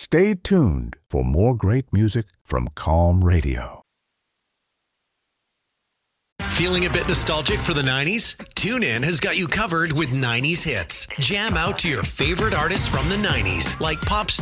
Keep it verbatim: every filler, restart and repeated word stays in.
Stay tuned for more great music from Calm Radio. Feeling a bit nostalgic for the nineties? TuneIn has got you covered with nineties hits. Jam out to your favorite artists from the nineties, like pop star